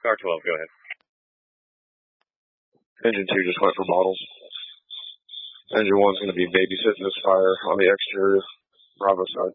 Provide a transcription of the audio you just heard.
Car 12, go ahead. Engine 2 just went for bottles. Engine 1's going to be babysitting this fire on the exterior, Bravo side.